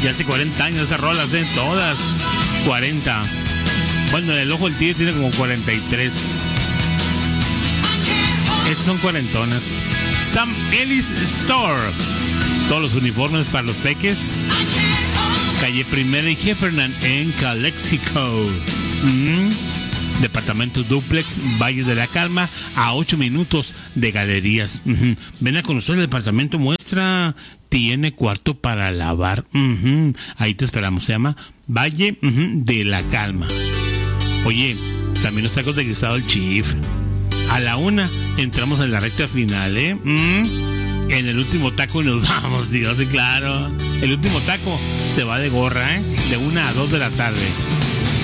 Ya hace 40 años esas rolas, todas 40. Bueno, el Ojo del Tigre tiene como 43. Estas son cuarentonas. Sam Ellis Store. Todos los uniformes para los peques. Calle Primera y Heffernan en Calexico. Departamento duplex, Valle de la Calma, a 8 minutos de Galerías. Ven a conocer el departamento muestra. Tiene cuarto para lavar. Ahí te esperamos. Se llama Valle de la Calma. Oye, también los tacos de guisado el Chief. A la 1 entramos en la recta final, En el último taco nos vamos, Dios, claro. El último taco se va de gorra, De 1 a 2 de la tarde.